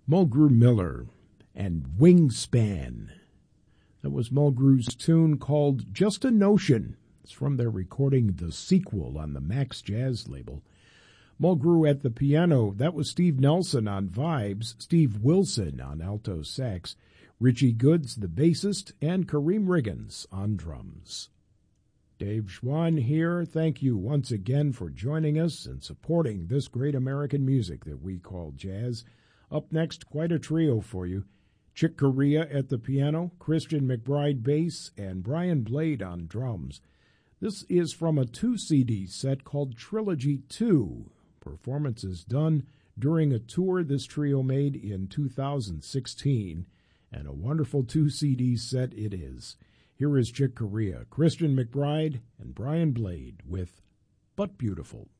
Mulgrew Miller and Wingspan. That was Mulgrew's tune called Just a Notion. It's from their recording The Sequel on the Max Jazz label. Mulgrew at the piano, that was Steve Nelson on vibes, Steve Wilson on alto sax, Richie Goods, the bassist, and Kareem Riggins on drums. Dave Schwann here. Thank you once again for joining us and supporting this great American music that we call jazz. Up next, quite a trio for you. Chick Corea at the piano, Christian McBride bass, and Brian Blade on drums. This is from a 2-CD set called Trilogy 2. Performances done during a tour this trio made in 2016, and a wonderful 2-CD set it is. Here is Chick Corea, Christian McBride, and Brian Blade with But Beautiful.